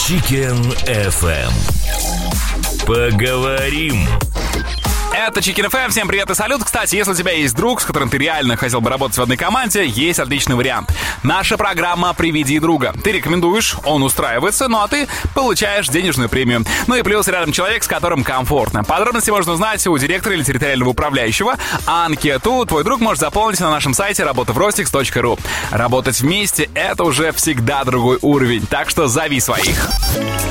Chicken FM. Поговорим. Это Chicken FM, всем привет и салют. Кстати, если у тебя есть друг, с которым ты реально хотел бы работать в одной команде, есть отличный вариант. Наша программа «Приведи друга». Ты рекомендуешь, он устраивается, ну а ты получаешь денежную премию. Ну и плюс рядом человек, с которым комфортно. Подробности можно узнать у директора или территориального управляющего, а анкету твой друг может заполнить на нашем сайте работавростикс.ру. Работать вместе — это уже всегда другой уровень, так что зови своих.